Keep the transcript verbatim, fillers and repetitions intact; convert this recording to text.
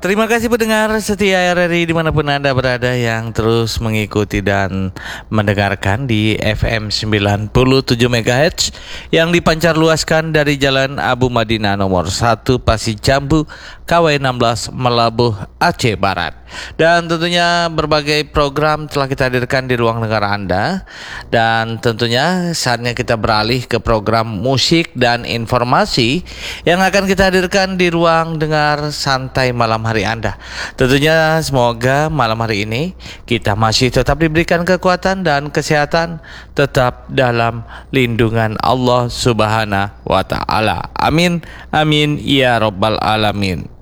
Terima kasih pendengar setia R R I dimanapun Anda berada yang terus mengikuti dan mendengarkan di F M sembilan puluh tujuh megahertz yang dipancar luaskan dari Jalan Abu Madinah nomor satu Pasir Jambu K W enam belas Melabuh Aceh Barat. Dan tentunya berbagai program telah kita hadirkan di ruang dengar Anda. Dan tentunya saatnya kita beralih ke program musik dan informasi yang akan kita hadirkan di ruang dengar santai malam hari Anda. Tentunya semoga malam hari ini kita masih tetap diberikan kekuatan dan kesehatan, tetap dalam lindungan Allah Subhanahu wa taala. Amin amin ya rabbal alamin.